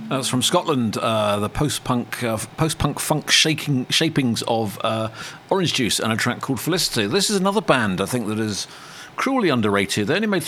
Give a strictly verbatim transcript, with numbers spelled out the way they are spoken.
That's from Scotland, uh, the post-punk uh, post-punk funk shaking shapings of uh, Orange Juice and a track called Felicity. This is another band I think that is cruelly underrated. They only made